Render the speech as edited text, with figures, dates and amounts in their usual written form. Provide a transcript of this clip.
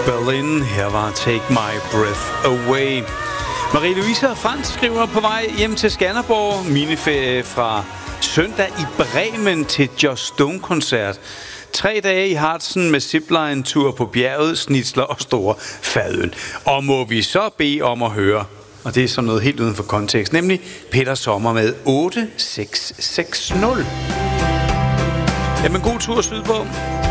Berlin. Her var Take My Breath Away. Marie-Louise og Frans skriver på vej hjem til Skanderborg. Miniferie fra søndag i Bremen til Joss Stone-koncert. 3 dage i Harzen med zipline-tur på bjerget, snitsler og store fadøl. Og må vi så bede om at høre, og det er sådan noget helt uden for kontekst, nemlig Peter Sommer med 8660. Jamen god tur sydpå.